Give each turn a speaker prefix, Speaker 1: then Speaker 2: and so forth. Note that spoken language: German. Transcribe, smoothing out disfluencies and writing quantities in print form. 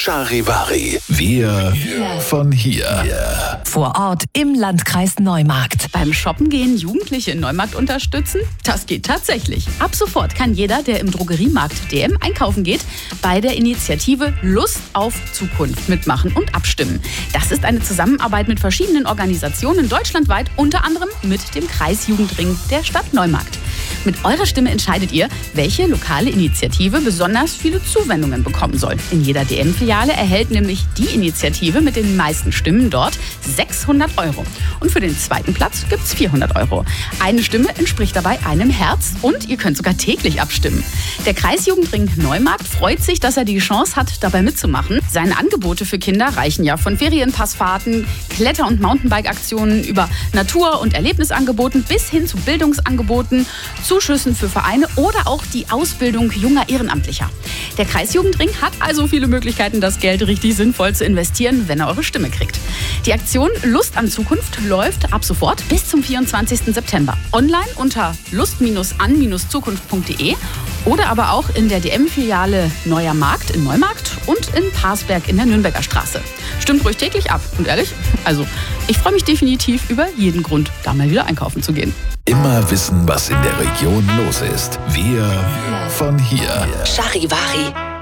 Speaker 1: Charivari. Wir von hier.
Speaker 2: Vor Ort im Landkreis Neumarkt.
Speaker 3: Beim Shoppen gehen Jugendliche in Neumarkt unterstützen? Das geht tatsächlich. Ab sofort kann jeder, der im Drogeriemarkt DM einkaufen geht, bei der Initiative Lust auf Zukunft mitmachen und abstimmen. Das ist eine Zusammenarbeit mit verschiedenen Organisationen deutschlandweit, unter anderem mit dem Kreisjugendring der Stadt Neumarkt. Mit eurer Stimme entscheidet ihr, welche lokale Initiative besonders viele Zuwendungen bekommen soll. In jeder DM-Filiale erhält nämlich die Initiative mit den meisten Stimmen dort 600 €. Und für den zweiten Platz gibt's 400 €. Eine Stimme entspricht dabei einem Herz und ihr könnt sogar täglich abstimmen. Der Kreisjugendring Neumarkt freut sich, dass er die Chance hat, dabei mitzumachen. Seine Angebote für Kinder reichen ja von Ferienpassfahrten, Kletter- und Mountainbike-Aktionen über Natur- und Erlebnisangeboten bis hin zu Bildungsangeboten, Zuschüssen für Vereine oder auch die Ausbildung junger Ehrenamtlicher. Der Kreisjugendring hat also viele Möglichkeiten, das Geld richtig sinnvoll zu investieren, wenn er eure Stimme kriegt. Die Aktion Lust an Zukunft läuft ab sofort bis zum 24. September. Online unter lust-an-zukunft.de oder aber auch in der DM-Filiale Neuer Markt in Neumarkt und in Parsberg in der Nürnberger Straße. Stimmt ruhig täglich ab. Und ehrlich, also ich freue mich definitiv über jeden Grund, da mal wieder einkaufen zu gehen.
Speaker 1: Immer wissen, was in der Region los ist. Wir von hier.
Speaker 2: Charivari.